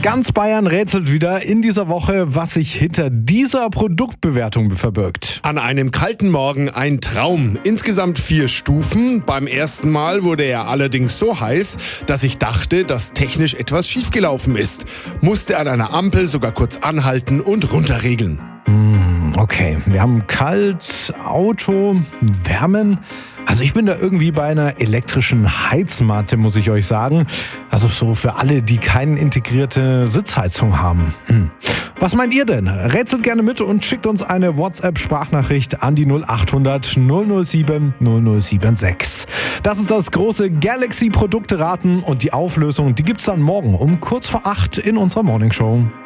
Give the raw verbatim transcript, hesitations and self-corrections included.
Ganz Bayern rätselt wieder in dieser Woche, was sich hinter dieser Produktbewertung verbirgt. An einem kalten Morgen ein Traum. Insgesamt vier Stufen. Beim ersten Mal wurde er allerdings so heiß, dass ich dachte, dass technisch etwas schiefgelaufen ist. Musste an einer Ampel sogar kurz anhalten und runterregeln. Okay, wir haben kalt, Auto, Wärmen. Also ich bin da irgendwie bei einer elektrischen Heizmatte, muss ich euch sagen. Also so für alle, die keine integrierte Sitzheizung haben. Hm. Was meint ihr denn? Rätselt gerne mit und schickt uns eine WhatsApp-Sprachnachricht an die null acht hundert null null sieben null null sieben sechs. Das ist das große Galaxy-Produkte-Raten und die Auflösung, die gibt's dann morgen um kurz vor acht in unserer Morningshow.